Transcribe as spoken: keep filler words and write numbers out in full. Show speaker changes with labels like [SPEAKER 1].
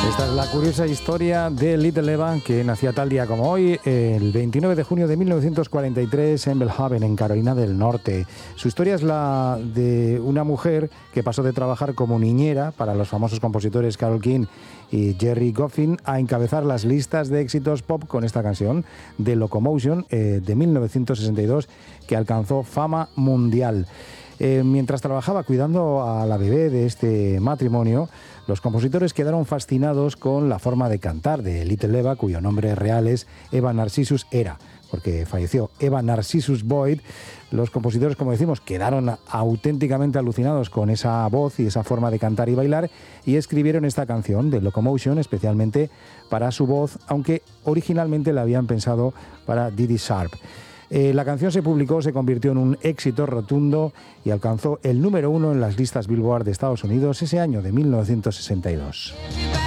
[SPEAKER 1] Esta es la curiosa historia de Little Eva, que nacía tal día como hoy, el veintinueve de junio de mil novecientos cuarenta y tres, en Belhaven, en Carolina del Norte. Su historia es la de una mujer que pasó de trabajar como niñera para los famosos compositores Carole King y Gerry Goffin a encabezar las listas de éxitos pop con esta canción de Locomotion eh, de mil novecientos sesenta y dos, que alcanzó fama mundial. Eh, mientras trabajaba cuidando a la bebé de este matrimonio, los compositores quedaron fascinados con la forma de cantar de Little Eva, cuyo nombre real es Eva Narcissus Era, porque falleció Eva Narcissus Boyd. Los compositores, como decimos, quedaron auténticamente alucinados con esa voz y esa forma de cantar y bailar, y escribieron esta canción de Locomotion especialmente para su voz, aunque originalmente la habían pensado para Dee Dee Sharp. Eh, la canción se publicó, se convirtió en un éxito rotundo y alcanzó el número uno en las listas Billboard de Estados Unidos ese año de mil novecientos sesenta y dos.